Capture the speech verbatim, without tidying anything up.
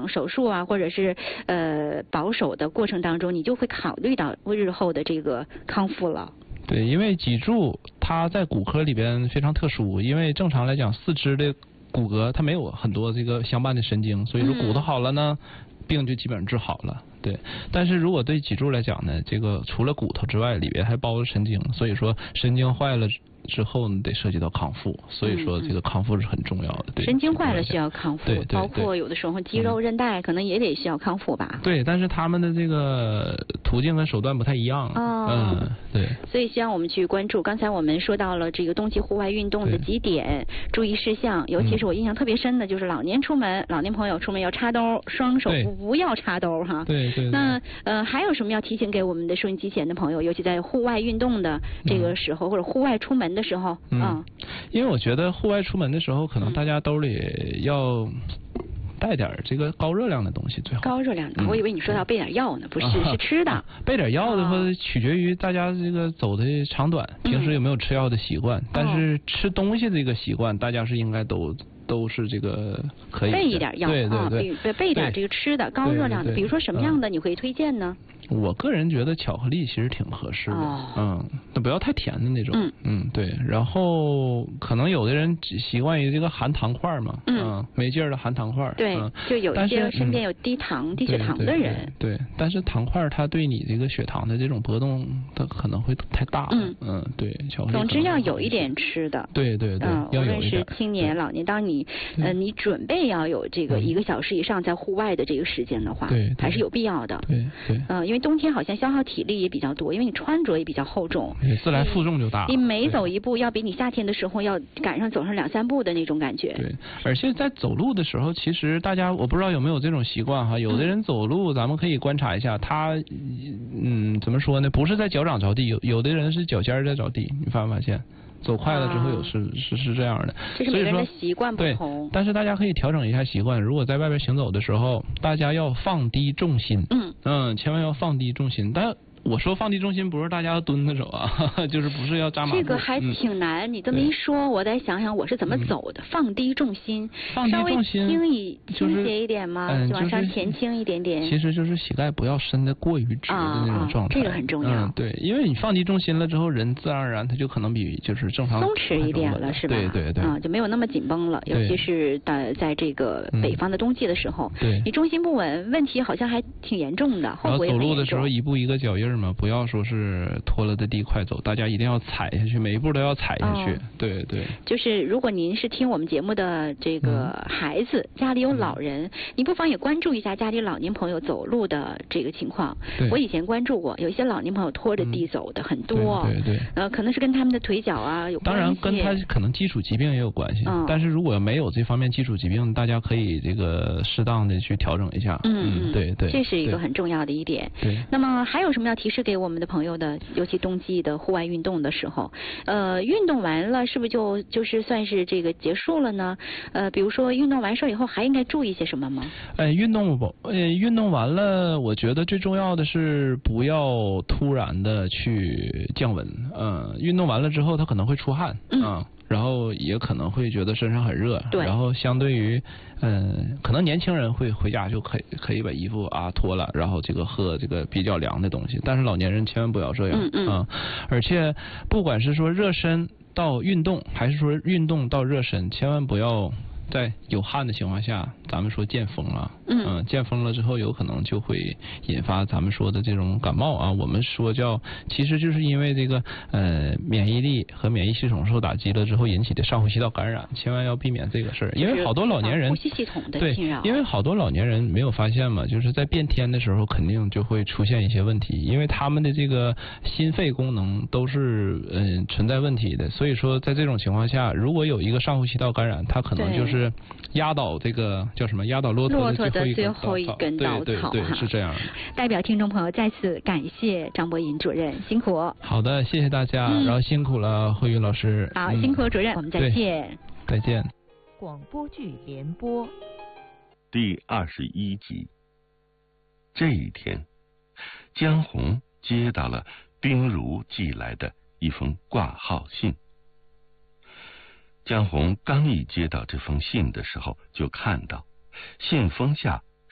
场手术啊，或者是呃保守的过程当中，你就会考虑到日后的这个康复了。 对，因为脊柱它在骨科里边非常特殊，因为正常来讲四肢的骨骼它没有很多这个相伴的神经，所以说骨头好了呢，嗯、病就基本上治好了。对，但是如果对脊柱来讲呢，这个除了骨头之外，里边还包着神经，所以说神经坏了之后呢，得涉及到康复，所以说这个康复是很重要的。对， 神经坏了需要康复， 对对对， 包括有的时候肌肉韧带可能也得需要康复吧。 对，但是他们的这个途径跟手段不太一样。 哦， 嗯，对。 所以希望我们去关注。刚才我们说到了这个冬季户外运动的几点注意事项，尤其是我印象特别深的就是老年出门，嗯、老年朋友出门要插兜，双手不不要插兜哈。 对 对, 对。 那呃还有什么要提醒给我们的收音机前的朋友，尤其在户外运动的这个时候，嗯、或者户外出门的时候， 嗯。嗯，因为我觉得户外出门的时候，可能大家兜里要带点这个高热量的东西最好。 高热量的，嗯、我以为你说要备点药呢，不是， 啊、 是吃的。 啊、备点药的话，取决于大家这个走的长短，嗯、平时有没有吃药的习惯。嗯、但是吃东西这个习惯，大家是应该都。都是这个可以备一点药， 对对对， 啊、备备一点这个吃的高热量的， 对对对， 比如说什么样的你会推荐呢？ 我个人觉得巧克力其实挺合适的， 哦、 嗯，那不要太甜的那种， 嗯嗯，对。然后可能有的人习惯于这个含糖块嘛，嗯，嗯没劲儿的含糖块， 对， 嗯、 就有一些身边有低糖、嗯、低血糖的人， 对, 对, 对，但是糖块它对你这个血糖的这种波动，它可能会太大， 嗯嗯，对，巧克力。 总之要有一点吃的， 对对对， 嗯， 要有一点。 无论是青年、老年，当你呃你准备要有这个一个小时以上在户外的这个时间的话， 对， 还是有必要的， 对对， 嗯、呃，因为冬天好像消耗体力也比较多，因为你穿着也比较厚重， 自然负重就大， 你每走一步要比你夏天的时候要赶上走上两三步的那种感觉。 对，而且在走路的时候，其实大家我不知道有没有这种习惯哈，有的人走路咱们可以观察一下，他嗯怎么说呢？不是在脚掌着地，有有的人是脚尖在着地，你发没发现？走快了之后有是、啊、是是这样的， 这是每个人的习惯不同。 但是大家可以调整一下习惯，如果在外边行走的时候，大家要放低重心， 嗯嗯，千万要放低重心。但我说放低重心不是大家要蹲着走啊，呵呵就是不是要扎马步。 这个还挺难，嗯、你这么一说，我再想想我是怎么走的。嗯、放低重心， 放低重心， 稍微轻一就是倾斜一点吗？ 嗯、 就往上前倾一点点。 其实就是膝盖不要伸得过于直的那种状态， 啊啊，这个很重要。 嗯，对，因为你放低重心了之后，人自然而然他就可能比就是正常松弛一点了，是吧？ 对对对， 啊，就没有那么紧绷了。尤其是在在这个北方的冬季的时候， 对、嗯， 你重心不稳，问题好像还挺严重的，后果也很严重。 然后走路的时候一步一个脚印嘛，不要说是拖了的地快走，大家一定要踩下去，每一步都要踩下去。哦、对对。 就是如果您是听我们节目的这个孩子，嗯、家里有老人，嗯、你不妨也关注一下家里老年朋友走路的这个情况。我以前关注过，有一些老年朋友拖着地走的很多， 嗯、对对对， 呃，可能是跟他们的腿脚啊有关系。 当然跟他可能基础疾病也有关系，嗯、但是如果没有这方面基础疾病，大家可以这个适当的去调整一下。 嗯嗯，对对， 这是一个很重要的一点。 对。 那么还有什么要提示给我们的朋友的？尤其冬季的户外运动的时候，呃，运动完了是不是就就是算是这个结束了呢？呃，比如说运动完事以后还应该注意些什么吗？ 呃，运动不，呃，运动完了，我觉得最重要的是不要突然的去降温。嗯、呃，运动完了之后，他可能会出汗，嗯。呃然后也可能会觉得身上很热， 对。 然后相对于，嗯，可能年轻人会回家就可以可以把衣服啊脱了，然后这个喝这个比较凉的东西。但是老年人千万不要这样， 嗯嗯、 啊。而且不管是说热身到运动，还是说运动到热身，千万不要在有汗的情况下，咱们说见风了， 嗯、 呃，见风了之后，有可能就会引发咱们说的这种感冒啊。我们说叫，其实就是因为这个呃免疫力和免疫系统受打击了之后引起的上呼吸道感染，千万要避免这个事儿。因为好多老年人呼吸系统的对， 侵扰， 因为好多老年人没有发现嘛，就是在变天的时候肯定就会出现一些问题，因为他们的这个心肺功能都是嗯、呃、存在问题的，所以说在这种情况下，如果有一个上呼吸道感染，它可能就是。压倒这个叫什么？压倒骆驼的最后一根稻草。对对对，是这样的。 代表听众朋友再次感谢张博银主任，辛苦。 好的，谢谢大家，嗯、然后辛苦了慧宇老师。 好，嗯、辛苦了主任，我们再见。 再见。 广播剧联播第二十一集。这一天，江红接到了冰如寄来的一封挂号信。江红刚一接到这封信的时候，就看到信封下